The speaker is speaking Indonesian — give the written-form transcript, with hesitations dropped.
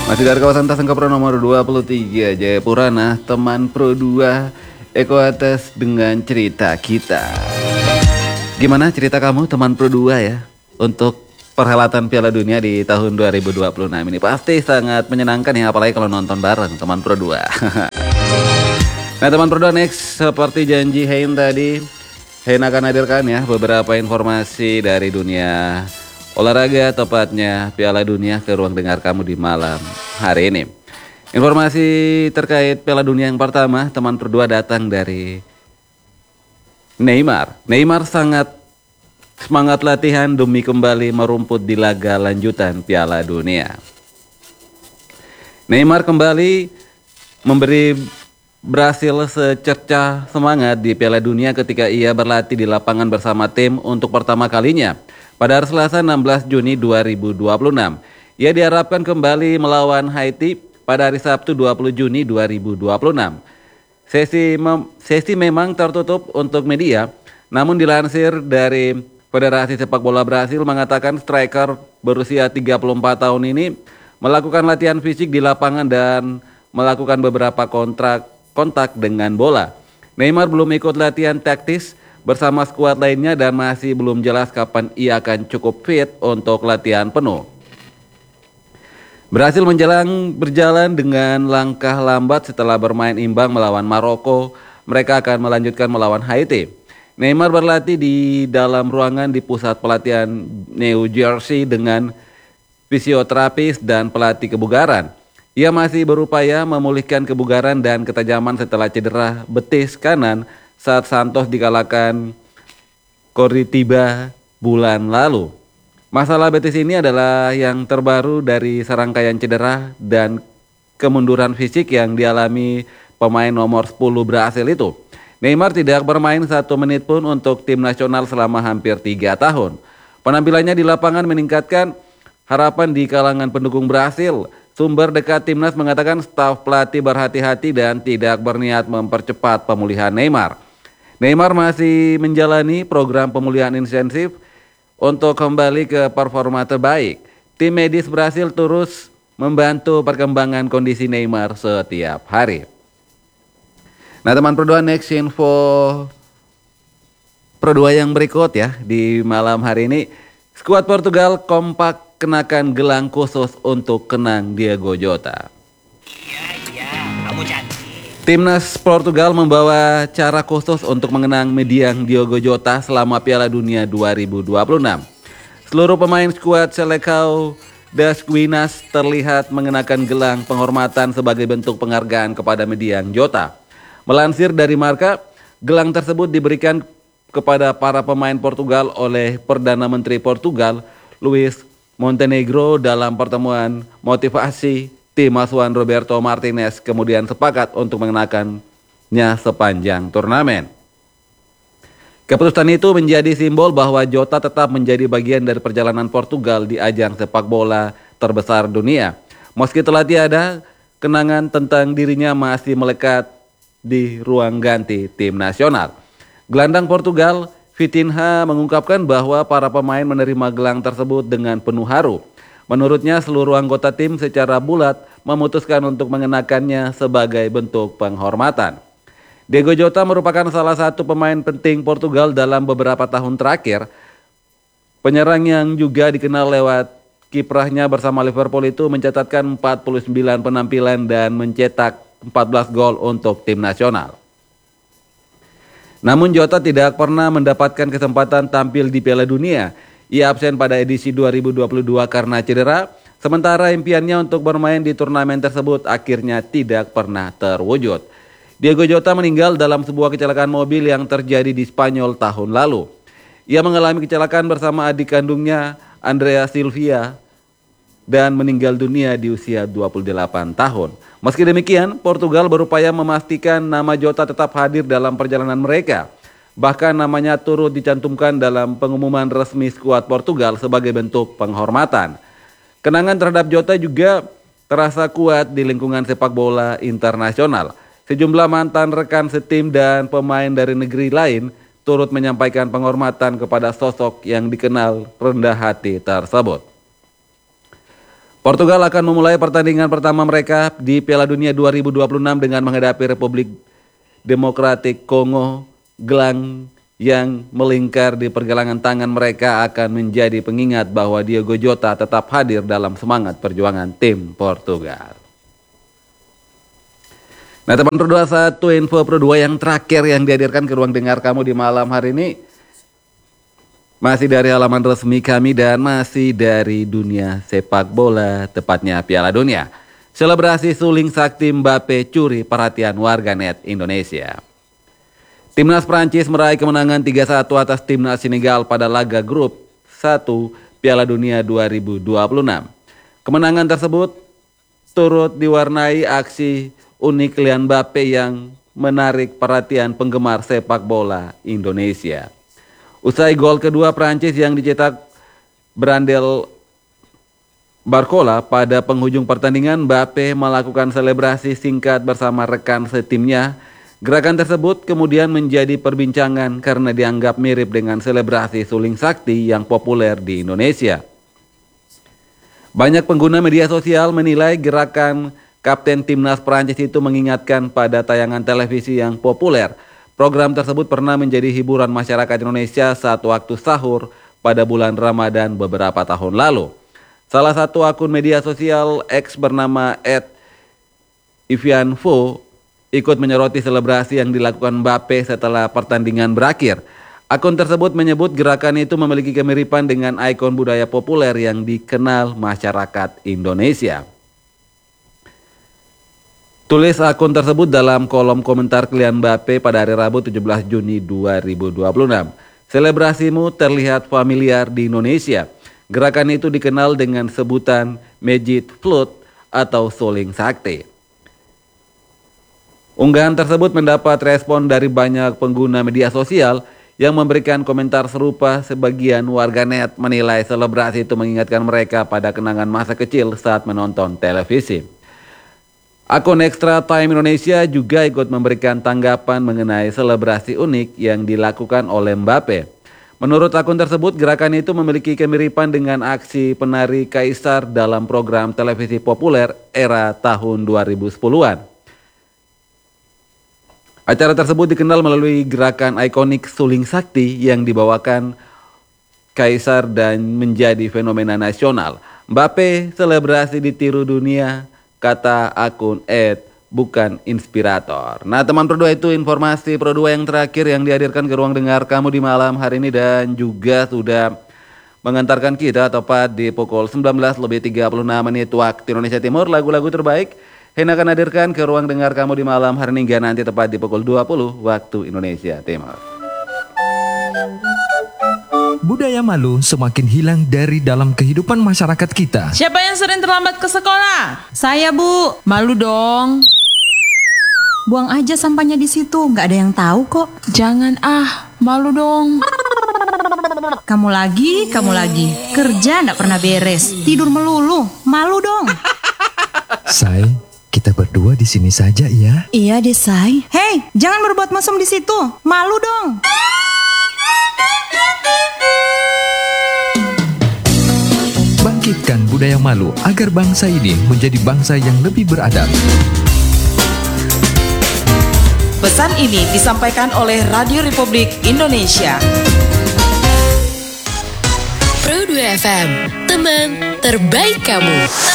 Masih dari kawasan Tasengka Pro nomor 23 Jayapura. Nah, teman Pro 2 Eko Atas dengan cerita kita. Gimana cerita kamu teman Pro 2 ya untuk perhelatan Piala Dunia di tahun 2026 ini? Pasti sangat menyenangkan ya, apalagi kalau nonton bareng teman Pro 2. Nah, teman Pro 2, next seperti janji Hein tadi, Hein akan hadirkan ya beberapa informasi dari dunia olahraga, tepatnya Piala Dunia ke ruang dengar kamu di malam hari ini. Informasi terkait Piala Dunia yang pertama, teman Pro 2, datang dari Neymar. Neymar sangat semangat latihan demi kembali merumput di laga lanjutan Piala Dunia. Neymar kembali memberi Brasil secercah semangat di Piala Dunia ketika ia berlatih di lapangan bersama tim untuk pertama kalinya pada hari Selasa 16 Juni 2026. Ia diharapkan kembali melawan Haiti pada hari Sabtu 20 Juni 2026. Sesi memang tertutup untuk media, namun dilansir dari Federasi Sepak Bola Brasil mengatakan striker berusia 34 tahun ini melakukan latihan fisik di lapangan dan melakukan beberapa kontak dengan bola. Neymar belum ikut latihan taktis bersama skuad lainnya dan masih belum jelas kapan ia akan cukup fit untuk latihan penuh. Brasil berjalan dengan langkah lambat setelah bermain imbang melawan Maroko. Mereka akan melanjutkan melawan Haiti. Neymar berlatih di dalam ruangan di pusat pelatihan New Jersey dengan fisioterapis dan pelatih kebugaran. Ia masih berupaya memulihkan kebugaran dan ketajaman setelah cedera betis kanan saat Santos dikalahkan Coritiba bulan lalu. Masalah betis ini adalah yang terbaru dari serangkaian cedera dan kemunduran fisik yang dialami pemain nomor 10 Brasil itu. Neymar tidak bermain 1 menit pun untuk tim nasional selama hampir 3 tahun. Penampilannya di lapangan meningkatkan harapan di kalangan pendukung Brasil. Sumber dekat timnas mengatakan staf pelatih berhati-hati dan tidak berniat mempercepat pemulihan Neymar. Neymar masih menjalani program pemulihan intensif untuk kembali ke performa terbaik. Tim medis Brasil terus membantu perkembangan kondisi Neymar setiap hari. Nah, teman Pro 2, next info Pro 2 yang berikut ya di malam hari ini. Skuad Portugal kompak kenakan gelang khusus untuk kenang Diogo Jota. Iya, kamu cantik. Timnas Portugal membawa cara khusus untuk mengenang mendiang Diogo Jota selama Piala Dunia 2026. Seluruh pemain skuad Seleção das Guinas terlihat mengenakan gelang penghormatan sebagai bentuk penghargaan kepada mendiang Jota. Melansir dari Marca, gelang tersebut diberikan kepada para pemain Portugal oleh Perdana Menteri Portugal, Luis Montenegro, dalam pertemuan motivasi tim asuhan Roberto Martinez, kemudian sepakat untuk mengenakannya sepanjang turnamen. Keputusan itu menjadi simbol bahwa Jota tetap menjadi bagian dari perjalanan Portugal di ajang sepak bola terbesar dunia. Meski telah tiada, kenangan tentang dirinya masih melekat di ruang ganti tim nasional. Gelandang Portugal Vitinha mengungkapkan bahwa para pemain menerima gelang tersebut dengan penuh haru. Menurutnya, seluruh anggota tim secara bulat memutuskan untuk mengenakannya sebagai bentuk penghormatan. Diogo Jota merupakan salah satu pemain penting Portugal dalam beberapa tahun terakhir. Penyerang yang juga dikenal lewat kiprahnya bersama Liverpool itu mencatatkan 49 penampilan dan mencetak 14 gol untuk tim nasional. Namun Jota tidak pernah mendapatkan kesempatan tampil di Piala Dunia. Ia absen pada edisi 2022 karena cedera, sementara impiannya untuk bermain di turnamen tersebut akhirnya tidak pernah terwujud. Diogo Jota meninggal dalam sebuah kecelakaan mobil yang terjadi di Spanyol tahun lalu. Ia mengalami kecelakaan bersama adik kandungnya, Andrea Silvia, dan meninggal dunia di usia 28 tahun. Meski demikian, Portugal berupaya memastikan nama Jota tetap hadir dalam perjalanan mereka. Bahkan namanya turut dicantumkan dalam pengumuman resmi skuad Portugal sebagai bentuk penghormatan. Kenangan terhadap Jota juga terasa kuat di lingkungan sepak bola internasional. Sejumlah mantan rekan setim dan pemain dari negeri lain turut menyampaikan penghormatan kepada sosok yang dikenal rendah hati tersebut. Portugal akan memulai pertandingan pertama mereka di Piala Dunia 2026 dengan menghadapi Republik Demokratik Kongo. Gelang yang melingkar di pergelangan tangan mereka akan menjadi pengingat bahwa Diogo Jota tetap hadir dalam semangat perjuangan tim Portugal. Nah teman Pro 21, info Pro 2 yang terakhir yang dihadirkan ke ruang dengar kamu di malam hari ini masih dari halaman resmi kami dan masih dari dunia sepak bola, tepatnya Piala Dunia. Selebrasi suling sakti Mbappe curi perhatian warganet Indonesia. Timnas Prancis meraih kemenangan 3-1 atas Timnas Senegal pada laga grup 1 Piala Dunia 2026. Kemenangan tersebut turut diwarnai aksi unik Kylian Mbappe yang menarik perhatian penggemar sepak bola Indonesia. Usai gol kedua Prancis yang dicetak Brandel Barcola pada penghujung pertandingan, Mbappe melakukan selebrasi singkat bersama rekan setimnya. Gerakan tersebut kemudian menjadi perbincangan karena dianggap mirip dengan selebrasi suling sakti yang populer di Indonesia. Banyak pengguna media sosial menilai gerakan Kapten Timnas Prancis itu mengingatkan pada tayangan televisi yang populer. Program tersebut pernah menjadi hiburan masyarakat Indonesia saat waktu sahur pada bulan Ramadan beberapa tahun lalu. Salah satu akun media sosial X bernama @ivianfo ikut menyoroti selebrasi yang dilakukan Mbappe setelah pertandingan berakhir. Akun tersebut menyebut gerakan itu memiliki kemiripan dengan ikon budaya populer yang dikenal masyarakat Indonesia. Tulis akun tersebut dalam kolom komentar Kylian Mbappe pada hari Rabu 17 Juni 2026. Selebrasimu terlihat familiar di Indonesia. Gerakan itu dikenal dengan sebutan Magic Flute atau suling sakti. Unggahan tersebut mendapat respon dari banyak pengguna media sosial yang memberikan komentar serupa. Sebagian warganet menilai selebrasi itu mengingatkan mereka pada kenangan masa kecil saat menonton televisi. Akun Extra Time Indonesia juga ikut memberikan tanggapan mengenai selebrasi unik yang dilakukan oleh Mbappe. Menurut akun tersebut, gerakan itu memiliki kemiripan dengan aksi penari Kaisar dalam program televisi populer era tahun 2010-an. Acara tersebut dikenal melalui gerakan ikonik suling sakti yang dibawakan Kaisar dan menjadi fenomena nasional. Mbappe selebrasi ditiru dunia, kata akun bukan inspirator. Nah teman Pro 2, itu informasi Pro 2 yang terakhir yang dihadirkan ke ruang dengar kamu di malam hari ini dan juga sudah mengantarkan kita tepat di pukul 19:36 waktu Indonesia Timur. Lagu-lagu terbaik Hena akan hadirkan ke ruang dengar kamu di malam hari ini hingga nanti tepat di pukul 20 waktu Indonesia Timur. Budaya malu semakin hilang dari dalam kehidupan masyarakat kita. Siapa yang sering terlambat ke sekolah? Saya, Bu. Malu dong. Buang aja sampahnya di situ, nggak ada yang tahu kok. Jangan malu dong. Kamu lagi. Kerja nggak pernah beres, tidur melulu. Malu dong. Say, kita berdua di sini saja ya. Iya deh, Say. Hei, jangan berbuat mesum di situ. Malu dong. Bangkitkan budaya malu agar bangsa ini menjadi bangsa yang lebih beradab. Pesan ini disampaikan oleh Radio Republik Indonesia. Pro 2 FM, teman terbaik kamu.